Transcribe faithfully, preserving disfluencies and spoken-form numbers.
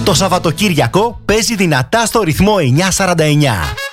Το Σαββατοκύριακο παίζει δυνατά στο ρυθμό εννιακόσια σαράντα εννιά.